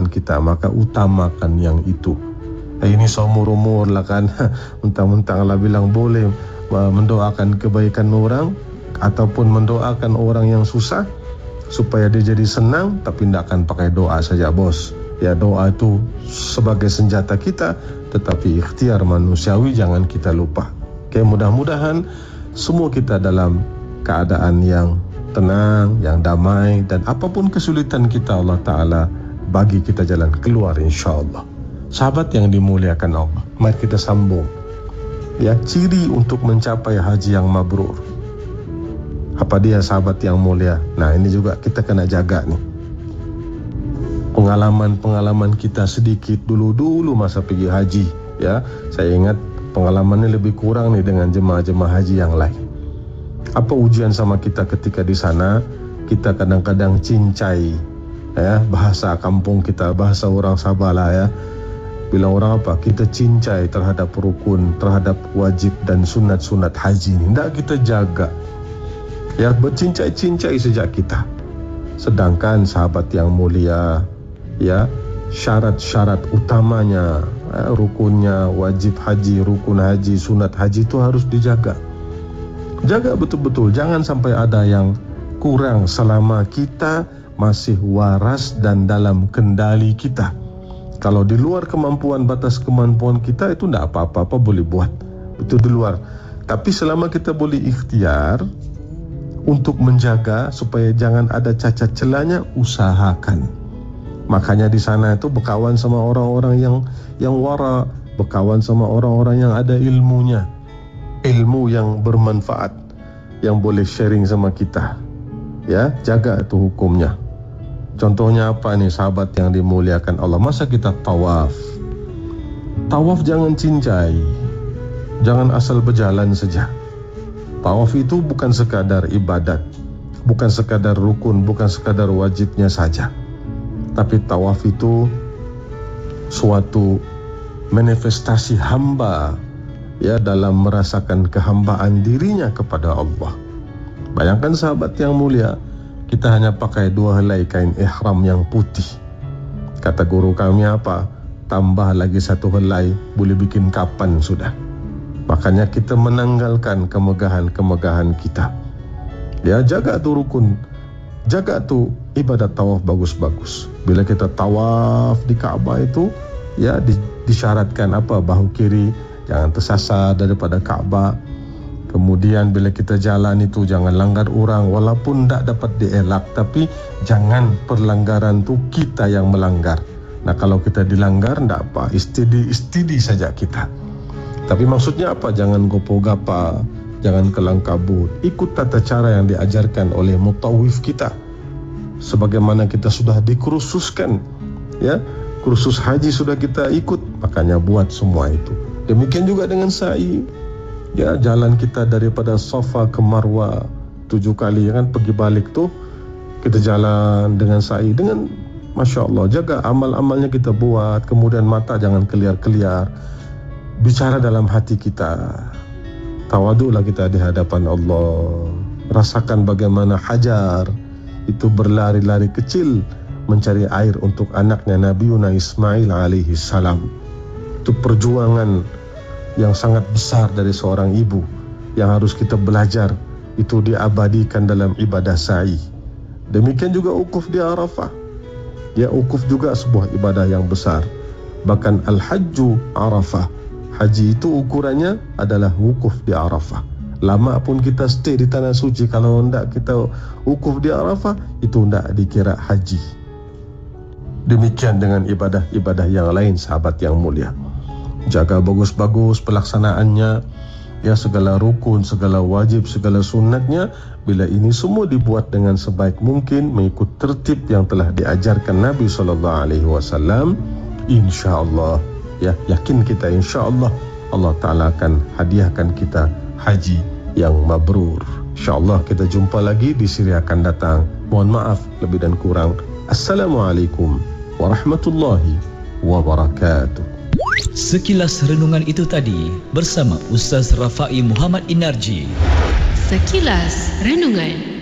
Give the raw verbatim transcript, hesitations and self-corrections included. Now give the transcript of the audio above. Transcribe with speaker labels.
Speaker 1: kehidupan kita, maka utamakan yang itu. Eh, ini seumur-umur lah kan, mentang-mentang Allah bilang boleh mendoakan kebaikan orang ataupun mendoakan orang yang susah supaya dia jadi senang, tapi tidak akan pakai doa saja bos. Ya, doa itu sebagai senjata kita, tetapi ikhtiar manusiawi jangan kita lupa. Oke, mudah-mudahan semua kita dalam keadaan yang tenang, yang damai, dan apapun kesulitan kita, Allah Ta'ala bagi kita jalan keluar insyaAllah. Sahabat yang dimuliakan Allah, mari kita sambung. Ya, ciri untuk mencapai haji yang mabrur. Apa dia sahabat yang mulia? Nah, ini juga kita kena jaga nih. Pengalaman-pengalaman kita sedikit dulu-dulu masa pergi haji. Ya, saya ingat pengalamannya lebih kurang nih dengan jemaah-jemaah haji yang lain. Apa ujian sama kita ketika di sana? Kita kadang-kadang cincai, ya, bahasa kampung kita, bahasa orang Sabah lah ya. Bilang orang apa? Kita cincai terhadap rukun, terhadap wajib dan sunat-sunat haji ini. Tidak kita jaga. Ya, bercincai-cincai sejak kita. Sedangkan sahabat yang mulia, ya, syarat-syarat utamanya, ya, rukunnya, wajib haji, rukun haji, sunat haji itu harus dijaga. Jaga betul-betul, jangan sampai ada yang kurang selama kita masih waras dan dalam kendali kita. Kalau di luar kemampuan, batas kemampuan kita, itu tidak apa-apa, boleh buat. Itu di luar. Tapi selama kita boleh ikhtiar untuk menjaga supaya jangan ada cacat celahnya, usahakan. Makanya di sana itu berkawan sama orang-orang yang yang wara, berkawan sama orang-orang yang ada ilmunya, ilmu yang bermanfaat, yang boleh sharing sama kita. Ya, jaga itu hukumnya. Contohnya apa nih sahabat yang dimuliakan Allah? Masa kita tawaf, tawaf jangan cincai, jangan asal berjalan saja. Tawaf itu bukan sekadar ibadat, bukan sekadar rukun, bukan sekadar wajibnya saja. Tapi tawaf itu suatu manifestasi hamba, ya, dalam merasakan kehambaan dirinya kepada Allah. Bayangkan sahabat yang mulia, kita hanya pakai dua helai kain ihram yang putih. Kata guru kami apa? Tambah lagi satu helai, boleh bikin kapan sudah. Makanya kita menanggalkan kemegahan-kemegahan kita. Ya, jaga tu rukun, jaga tu ibadat tawaf bagus-bagus. Bila kita tawaf di Kaabah itu, ya, disyaratkan apa? Bahu kiri jangan tersasar daripada Kaabah. Kemudian bila kita jalan itu jangan langgar orang, walaupun tak dapat dielak, tapi jangan perlanggaran tu kita yang melanggar. Nah, kalau kita dilanggar tak apa, istidi-istidi saja kita. Tapi maksudnya apa? Jangan gopo-gapa, jangan kelang kabut. Ikut tata cara yang diajarkan oleh mutawif kita. Sebagaimana kita sudah dikursuskan, ya, kursus haji sudah kita ikut, makanya buat semua itu. Demikian juga dengan sa'i. Ya, jalan kita daripada Safa ke Marwah tujuh kali, ya kan, pergi balik tu kita jalan dengan sa'i, dengan Masya Allah, jaga amal-amalnya kita buat. Kemudian mata jangan keliar-keliar, bicara dalam hati kita, tawaduklah kita di hadapan Allah. Rasakan bagaimana Hajar itu berlari-lari kecil mencari air untuk anaknya Nabiuna Ismail alaihi salam. Itu perjuangan yang sangat besar dari seorang ibu yang harus kita belajar, itu diabadikan dalam ibadah sa'i. Demikian juga ukuf di Arafah. Ya, ukuf juga sebuah ibadah yang besar. Bahkan al-hajju Arafah, haji itu ukurannya adalah wukuf di Arafah. Lama pun kita stay di tanah suci, kalau tidak kita wukuf di Arafah, itu tidak dikira haji. Demikian dengan ibadah-ibadah yang lain sahabat yang mulia. Jaga bagus-bagus pelaksanaannya, ya, segala rukun, segala wajib, segala sunatnya. Bila ini semua dibuat dengan sebaik mungkin, mengikut tertib yang telah diajarkan Nabi sallallahu alaihi wasallam, insya-Allah, ya, yakin kita insya-Allah Allah Ta'ala akan hadiahkan kita haji yang mabrur. InsyaAllah kita jumpa lagi di siri akan datang. Mohon maaf lebih dan kurang. Assalamualaikum warahmatullahi wabarakatuh.
Speaker 2: Sekilas renungan itu tadi bersama Ustaz Rafai Muhammad Inarji.
Speaker 3: Sekilas renungan.